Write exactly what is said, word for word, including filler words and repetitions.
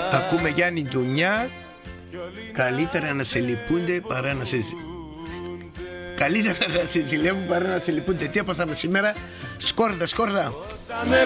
Ακούμε Γιάννη Ντουνιά. Καλύτερα να σε λυπούνται παρά να σε... Καλύτερα να σε ζηλεύουν παρά να σε λυπούνται. Τι έπαθαμε σήμερα? Σκόρδα, σκόρδα.